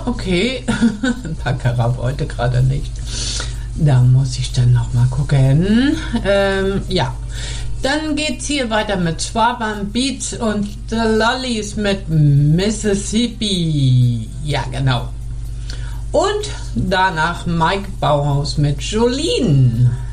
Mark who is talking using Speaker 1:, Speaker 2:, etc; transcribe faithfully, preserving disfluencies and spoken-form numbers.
Speaker 1: okay. Baccarat heute gerade nicht. Da muss ich dann noch mal gucken. Ähm, ja. Dann geht's hier weiter mit Schwaben Beats und The Lollies mit Mississippi. Ja, genau. Und danach Mike Bauhaus mit Jolene.